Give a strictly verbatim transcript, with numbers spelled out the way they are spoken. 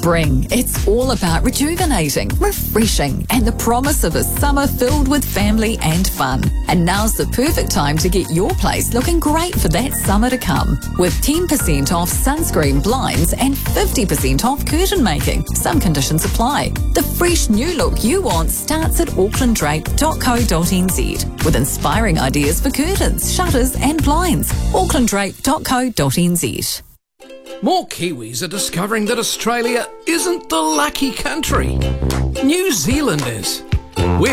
Spring, it's all about rejuvenating, refreshing, and the promise of a summer filled with family and fun. And now's the perfect time to get your place looking great for that summer to come. With ten percent off sunscreen, blinds, and fifty percent off curtain making. Some conditions apply. The fresh new look you want starts at auckland drape dot co dot n z with inspiring ideas for curtains, shutters, and blinds. auckland drape dot co dot n z. More Kiwis are discovering that Australia isn't the lucky country. New Zealand is. We're